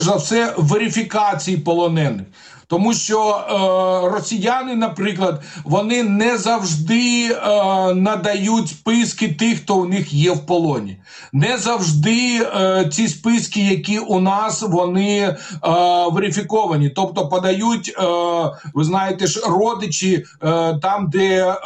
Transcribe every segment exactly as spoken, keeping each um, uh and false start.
за все верифікації полонених. Тому що е, росіяни, наприклад, вони не завжди е, надають списки тих, хто у них є в полоні. Не завжди е, ці списки, які у нас, вони е, верифіковані. Тобто подають, е, ви знаєте ж, родичі е, там, де е,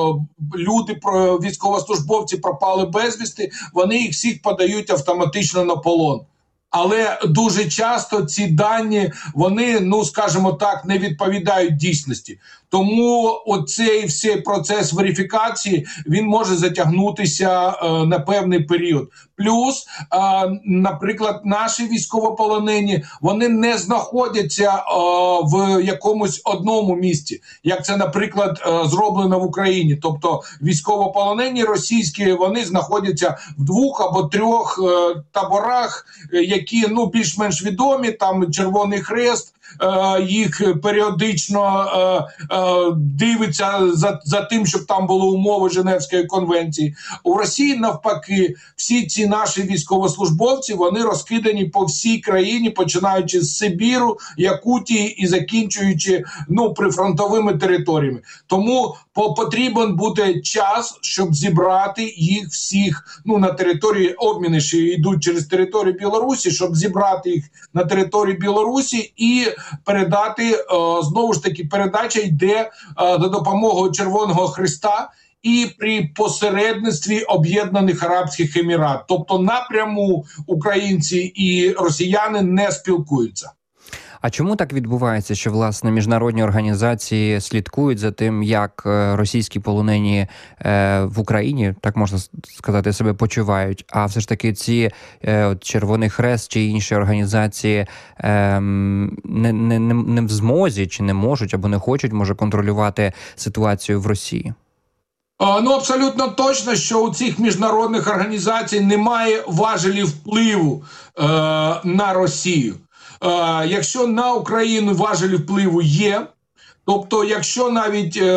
люди, військовослужбовці пропали безвісти, вони їх всіх подають автоматично на полон. Але дуже часто ці дані, вони, ну скажімо так, не відповідають дійсності. Тому оцей всей процес верифікації, він може затягнутися е, на певний період. Плюс, е, наприклад, наші військовополонені, вони не знаходяться е, в якомусь одному місці, як це, наприклад, е, зроблено в Україні. Тобто військовополонені російські, вони знаходяться в двох або трьох е, таборах, які, ну, більш-менш відомі, там Червоний Хрест, е, їх періодично е, е, дивиться за, за тим, щоб там були умови Женевської конвенції. У Росії, навпаки, всі ці наші військовослужбовці, вони розкидані по всій країні, починаючи з Сибіру, Якутії і закінчуючи, ну, прифронтовими територіями. Тому по, потрібен буде час, щоб зібрати їх всіх, ну, на території, обміни ще йдуть через територію Білорусі, щоб зібрати їх на території Білорусі і передати, е, знову ж таки, передача йде е, за допомогою Червоного Хреста і при посередництві Об'єднаних Арабських Емірат. Тобто напряму українці і росіяни не спілкуються. А чому так відбувається, що, власне, міжнародні організації слідкують за тим, як російські полонені е, в Україні, так можна сказати, себе почувають, а все ж таки ці е, от, Червоний Хрест чи інші організації е, не, не, не в змозі, чи не можуть, або не хочуть, може, контролювати ситуацію в Росії? Ну, абсолютно точно, що у цих міжнародних організацій немає важелів впливу е, на Росію. Е, якщо на Україну важелі впливу є, тобто якщо навіть е,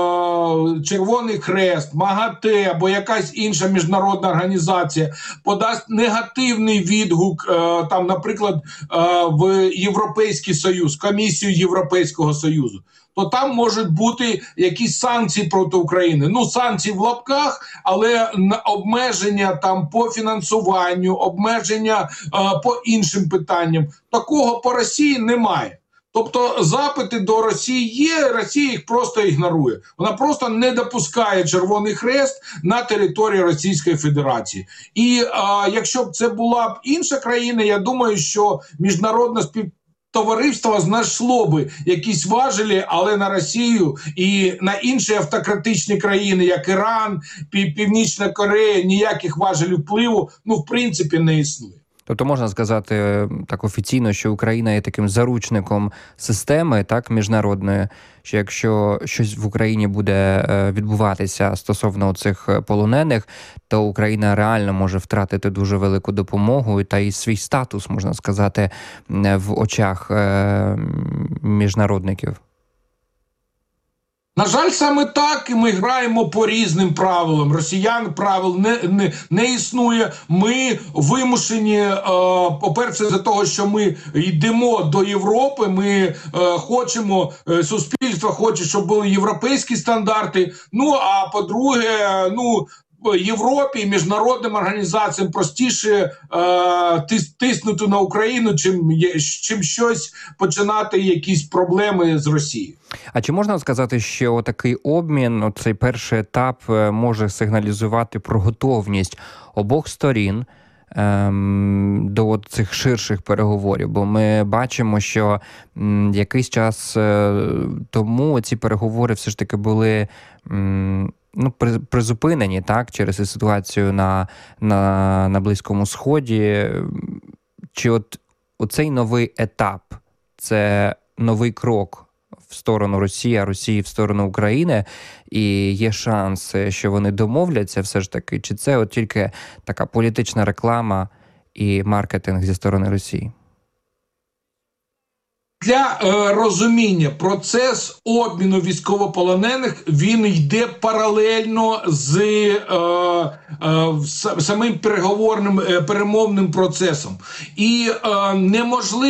Червоний Хрест, МАГАТЕ або якась інша міжнародна організація подасть негативний відгук, е, там, наприклад, е, в Європейський Союз, Комісію Європейського Союзу, то там можуть бути якісь санкції проти України. Ну, санкції в лапках, але обмеження там по фінансуванню, обмеження е, по іншим питанням. Такого по Росії немає. Тобто запити до Росії є, Росія їх просто ігнорує. Вона просто не допускає Червоний Хрест на території Російської Федерації. І а, якщо б це була б інша країна, я думаю, що міжнародна співпраця, товариство знайшло би якісь важелі, але на Росію і на інші автократичні країни, як Іран, Північна Корея, ніяких важелів впливу, ну, в принципі, не існує. Тобто можна сказати так офіційно, що Україна є таким заручником системи, так, міжнародної, що якщо щось в Україні буде відбуватися стосовно цих полонених, то Україна реально може втратити дуже велику допомогу та і свій статус, можна сказати, в очах міжнародників. На жаль, саме так, і ми граємо по різним правилам. Росіян правил не, не, не існує. Ми вимушені, е, по-перше, за того, що ми йдемо до Європи, ми е, хочемо, е, суспільство хоче, щоб були європейські стандарти. Ну, а по-друге, ну, Європі і міжнародним організаціям простіше е, тис, тиснути на Україну, чим, чим щось починати якісь проблеми з Росією. А чи можна сказати, що такий обмін, цей перший етап, може сигналізувати про готовність обох сторін ем, до цих ширших переговорів? Бо ми бачимо, що м, якийсь час е, тому ці переговори все ж таки були м, ну, призупинені, так, через ситуацію на, на, на Близькому Сході. Чи от оцей новий етап – це новий крок в сторону Росії, а Росії в сторону України, і є шанс, що вони домовляться все ж таки? Чи це от тільки така політична реклама і маркетинг зі сторони Росії? Для е, розуміння, процес обміну військовополонених, він йде паралельно з е, е, самим переговорним, е, перемовним процесом. І е, неможливо